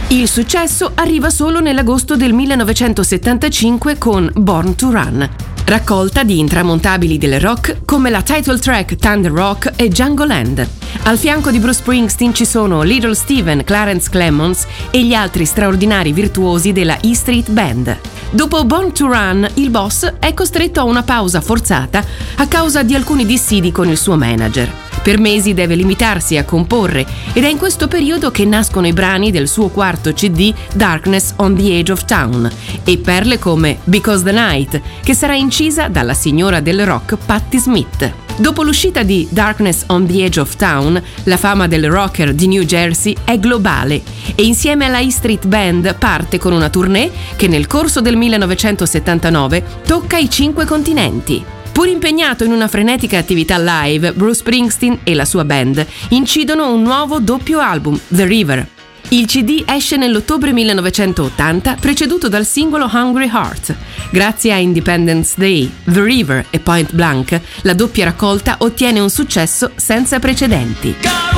Il successo arriva solo nell'agosto del 1975 con Born to Run, raccolta di intramontabili del rock come la title track Thunder Rock e Django Land. Al fianco di Bruce Springsteen ci sono Little Steven, Clarence Clemons e gli altri straordinari virtuosi della E Street Band. Dopo Born to Run, il boss è costretto a una pausa forzata a causa di alcuni dissidi con il suo manager. Per mesi deve limitarsi a comporre ed è in questo periodo che nascono i brani del suo quarto CD Darkness on the Edge of Town e perle come Because the Night, che sarà incisa dalla signora del rock Patti Smith. Dopo l'uscita di Darkness on the Edge of Town, la fama del rocker di New Jersey è globale e insieme alla E Street Band parte con una tournée che nel corso del 1979 tocca i 5 continenti. Pur impegnato in una frenetica attività live, Bruce Springsteen e la sua band incidono un nuovo doppio album, The River. Il CD esce nell'ottobre 1980, preceduto dal singolo Hungry Heart. Grazie a Independence Day, The River e Point Blank, la doppia raccolta ottiene un successo senza precedenti.